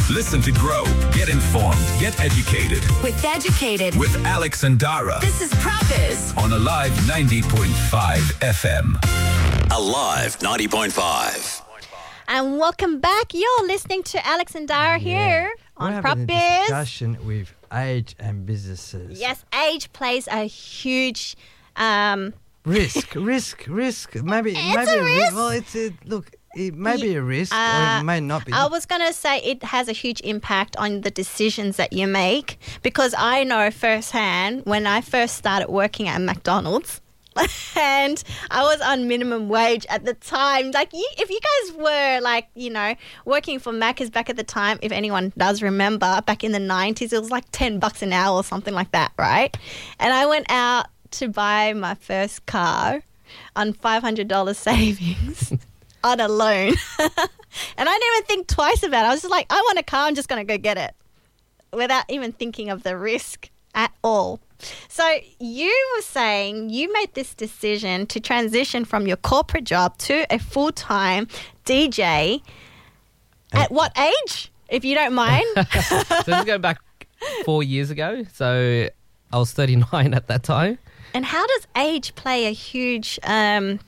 Listen to grow, get informed, get educated. With Educated. With Alex and Dara. This is Preppers. On Alive 90.5 FM. Alive 90.5. And welcome back. You're listening to Alex and Dara here on We're having a Preppers. discussion with age and businesses. Yes, age plays a huge Risk. Maybe It's a risk. Well, it may be a risk or it may not be. I was going to say it has a huge impact on the decisions that you make, because I know firsthand when I first started working at McDonald's and I was on minimum wage at the time. Like, if you guys were working for Macca's back at the time, if anyone does remember, back in the 90s, it was like $10 an hour or something like that, right? And I went out to buy my first car on $500 savings. On a loan. And I didn't even think twice about it. I was just like, I want a car, I'm just going to go get it without even thinking of the risk at all. So you were saying you made this decision to transition from your corporate job to a full-time DJ. At what age, if you don't mind? So this is going back 4 years ago. So I was 39 at that time. And how does age play a huge, that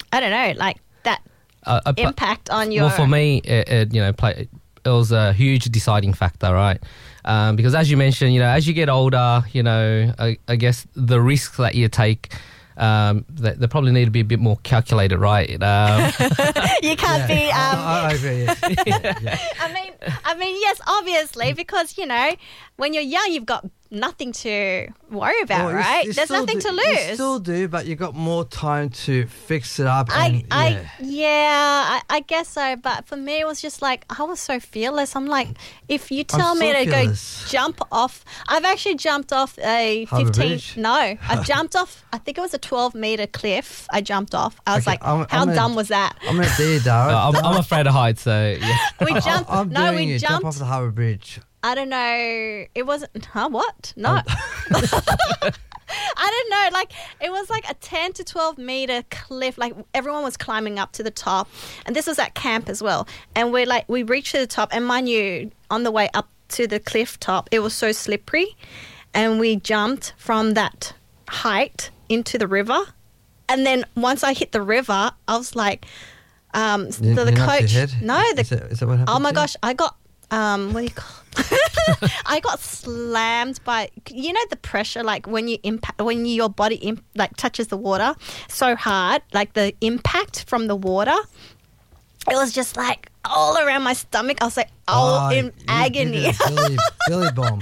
impact on your... Well, for me, it was a huge deciding factor, right? Because as you mentioned, as you get older, I guess the risks that you take, they probably need to be a bit more calculated, right? You can't be... I agree, yes. Yeah. I mean, yes, obviously, because, when you're young, you've got nothing to worry about, right? There's nothing to lose. You still do, but you've got more time to fix it up. I guess so. But for me, it was just like, I was so fearless. I'm like, if you tell me to go jump off, I've actually jumped off a 15... No, I jumped off, I think it was a 12-meter cliff I jumped off. I was how dumb was that? I'm a deer, Dara. I'm afraid of heights, so yeah. We jumped... jump off the Harbour Bridge. I don't know. It wasn't... Huh? What? No. I don't know. Like, it was like a 10 to 12 meter cliff. Like, everyone was climbing up to the top. And this was at camp as well. And we reached to the top. And mind you, on the way up to the cliff top, it was so slippery. And we jumped from that height into the river. And then once I hit the river, I was like... the coach... No. Is that what happened? Oh, my gosh. I got... what do you call I got slammed by the pressure, like when your body touches the water so hard, like the impact from the water, it was just like all around my stomach. I was like in agony. Belly bomb.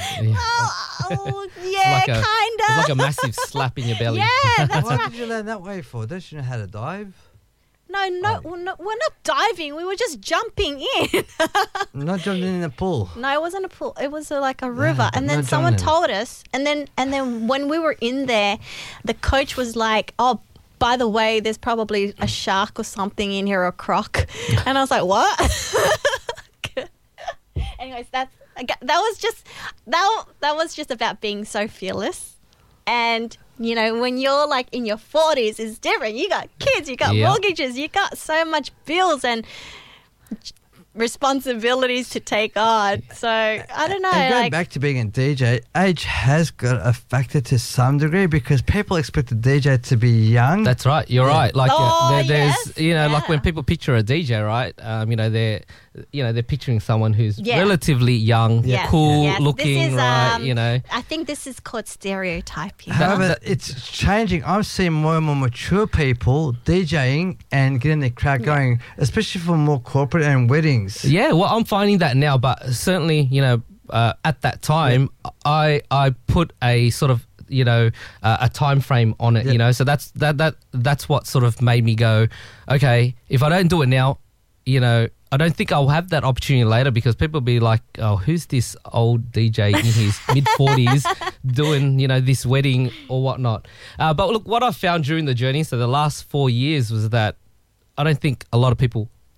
Yeah, kind of. It's like a massive slap in your belly. Yeah, that's Why right. did you learn that way for? Don't you know how to dive? No, we're not diving. We were just jumping in. Not jumping in the pool. No, it wasn't a pool. It was like a river. And then someone told us. And then when we were in there, the coach was like, "Oh, by the way, there's probably a shark or something in here, or a croc." And I was like, "What?" Anyways, that was just about being so fearless. And, when you're like in your 40s, it's different. You got kids, you got mortgages, you got so much bills and responsibilities to take on. So, I don't know. And going back to being a DJ, age has got a factor to some degree, because people expect a DJ to be young. That's right. You're right. Like there's, yes. like when people picture a DJ, right? They're picturing someone who's relatively young, cool looking, right? I think this is called stereotyping. However, it's changing. I'm seeing more and more mature people DJing and getting the crowd going, especially for more corporate and weddings. Yeah, well, I'm finding that now, but certainly, at that time, I put a sort of, a time frame on it, so that's what sort of made me go, okay, if I don't do it now, I don't think I'll have that opportunity later, because people will be like, oh, who's this old DJ in his mid-40s doing, this wedding or whatnot. But look, what I found during the journey, so the last 4 years, was that I don't think a lot of people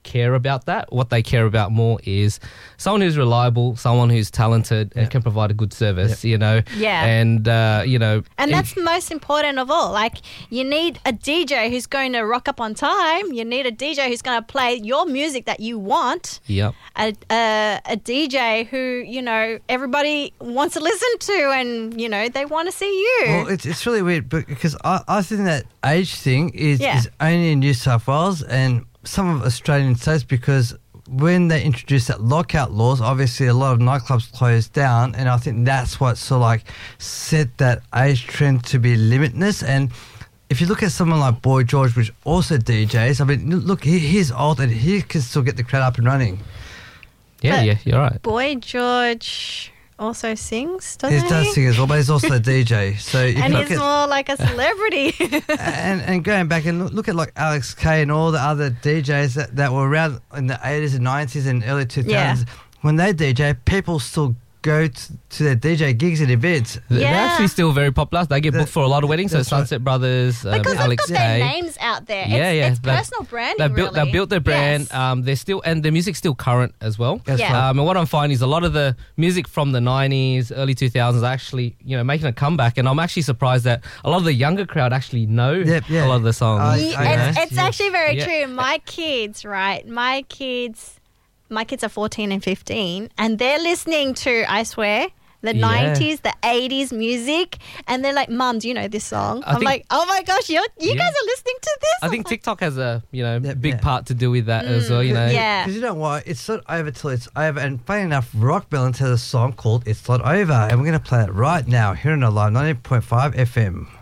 care about that. What they care about more is someone who's reliable, someone who's talented and can provide a good service, you know. Yeah. And, you know. And that's the most important of all. Like, you need a DJ who's going to rock up on time. You need a DJ who's going to play your music that you want. Yep. A DJ who, you know, everybody wants to listen to and, you know, they want to see you. Well, it's really weird because I think that age thing is Yeah. only in New South Wales and some of Australian states, because when they introduced that lockout laws, obviously a lot of nightclubs closed down, and I think that's what sort of like set that age trend to be limitless. And if you look at someone like Boy George, which also DJs, I mean, look, he's old and he can still get the crowd up and running. Yeah, But you're right. Boy George also sings, doesn't He he? does sing as well, but he's also a DJ. So if And you he's look at, more like a celebrity. and going back and look at like Alex Kay and all the other DJs that were around in the 80s and 90s and early 2000s, Yeah. when they DJ, people still go to their DJ gigs and events. They're Yeah. actually still very popular. They get booked for a lot of weddings. So That's right. Sunset Brothers, Because they've Alex got their Kay. names out there. Yeah, yeah. It's personal branding, They built their brand. Yes. They're still, and their music's still current as well. That's Yeah. right. And what I'm finding is a lot of the music from the 90s, early 2000s, are actually, you know, making a comeback. And I'm actually surprised that a lot of the younger crowd actually know Yep, yeah. a lot of the songs. It's Yeah. actually very Yeah. true. My kids, right? My kids are 14 and 15, and they're listening to, I swear, the Yeah. 90s, the 80s music, and they're like, "Mum, do you know this song?" I I'm think- like, "Oh my gosh, you Yeah. guys are listening to this?" I think TikTok has a, you know, Yeah, big yeah. part to do with that as well, you know. yeah. Because you know what? It's not over till it's over. And funny enough, Rock Balance has a song called It's Not Over. And we're going to play it right now here on the Live 90.5 FM.